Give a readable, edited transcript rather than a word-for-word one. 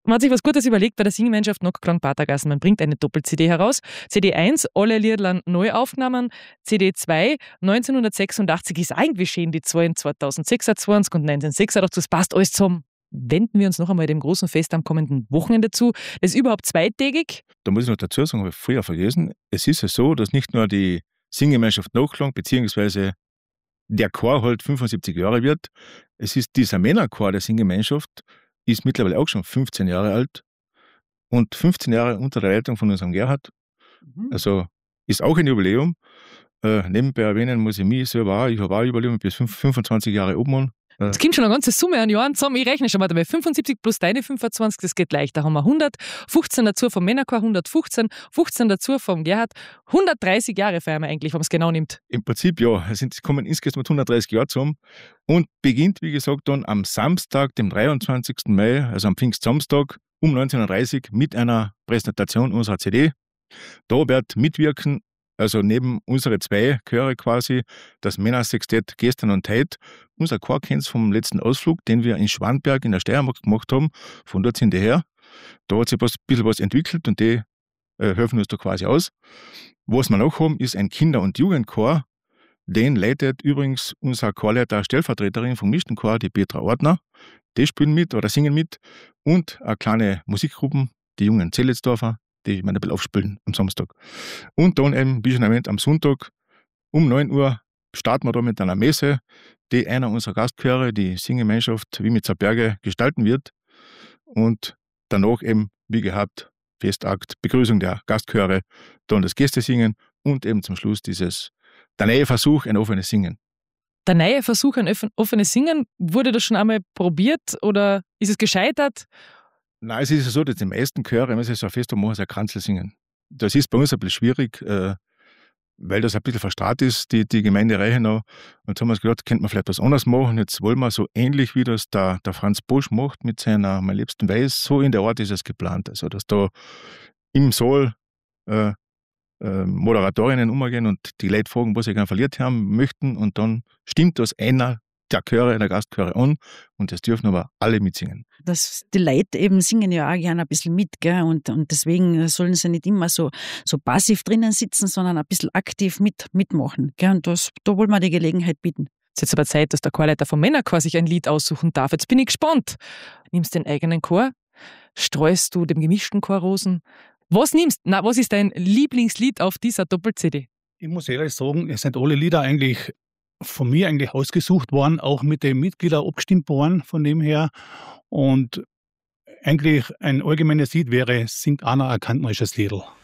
Man hat sich was Gutes überlegt bei der Singgemeinschaft Nockglang Patergassen. Man bringt eine Doppel-CD heraus. CD 1, alle Liedern neu aufgenommen. CD 2, 1986 ist eigentlich schön, die zwei in 2026 und 1986. Das passt alles zusammen. Wenden wir uns noch einmal dem großen Fest am kommenden Wochenende zu. Das ist überhaupt zweitägig. Da muss ich noch dazu sagen, habe ich früher vergessen. Es ist ja so, dass nicht nur die Singgemeinschaft Nockglang bzw. der Chor halt 75 Jahre wird. Es ist dieser Männerchor der Singgemeinschaft, ist mittlerweile auch schon 15 Jahre alt und 15 Jahre unter der Leitung von unserem Gerhard. Also ist auch ein Jubiläum. Nebenbei erwähnen muss ich mich selber auch. Ich habe auch ein Jubiläum, ich bin 25 Jahre oben. Das kommt schon eine ganze Summe an Jahren zusammen. Ich rechne schon mal dabei. 75 plus deine 25, das geht leicht. Da haben wir 100, 15 dazu vom Männerchor, 115, 15 dazu vom Gerhard. 130 Jahre feiern wir eigentlich, wenn man es genau nimmt. Im Prinzip ja. Es kommen insgesamt 130 Jahre zusammen und beginnt, wie gesagt, dann am Samstag, dem 23. Mai, also am Pfingstsamstag um 19.30 Uhr mit einer Präsentation unserer CD. Da wird mitwirken, also neben unsere zwei Chöre quasi, das Männersextett Gestern und Heute. Unser Chor kennt vom letzten Ausflug, den wir in Schwanberg in der Steiermark gemacht haben. Von dort sind die her. Da hat sich ein bisschen was entwickelt und die helfen uns da quasi aus. Was wir noch haben, ist ein Kinder- und Jugendchor. Den leitet übrigens unser Chorleiter, Stellvertreterin vom Mischten Chor, die Petra Ortner. Die spielen mit oder singen mit. Und eine kleine Musikgruppe, die jungen Zelletzdorfer, die ein bisschen aufspielen am Samstag. Und dann eben, wie schon erwähnt, am Sonntag um 9 Uhr starten wir da mit einer Messe, die einer unserer Gastchöre, die Singgemeinschaft Wiemitzer Berge, gestalten wird. Und danach eben, wie gehabt, Festakt, Begrüßung der Gastchöre, dann das Gästesingen und eben zum Schluss der neue Versuch, ein offenes Singen. Der neue Versuch, ein offenes Singen, wurde das schon einmal probiert oder ist es gescheitert? Nein, es ist ja so, dass die meisten Chöre, wenn sie so ein Fest haben, machen sie ein Kranzel singen. Das ist bei uns ein bisschen schwierig, weil das ein bisschen verstrahlt ist, die Gemeinde Reichenau. Und so haben wir uns gedacht, könnte man vielleicht was anderes machen. Jetzt wollen wir so ähnlich, wie das der Franz Bosch macht mit seiner Mein liebsten Weiß, so in der Art ist es geplant. Also, dass da im Saal Moderatorinnen umgehen und die Leute fragen, was sie gerne verliert haben möchten. Und dann stimmt das einer der Chöre, der Gastchöre an und das dürfen aber alle mitsingen. Die Leute eben singen ja auch gerne ein bisschen mit, gell? Und deswegen sollen sie nicht immer so passiv drinnen sitzen, sondern ein bisschen aktiv mitmachen. Gell? Und da wollen wir die Gelegenheit bieten. Es ist jetzt aber Zeit, dass der Chorleiter vom Männerchor sich ein Lied aussuchen darf. Jetzt bin ich gespannt. Nimmst du den eigenen Chor? Streust du dem gemischten Chor Rosen? Was ist dein Lieblingslied auf dieser Doppel-CD? Ich muss ehrlich sagen, es sind alle Lieder eigentlich von mir eigentlich ausgesucht worden, auch mit den Mitgliedern abgestimmt worden von dem her. Und eigentlich ein allgemeines Lied wäre, singt einer ein kantnerisches Liedl.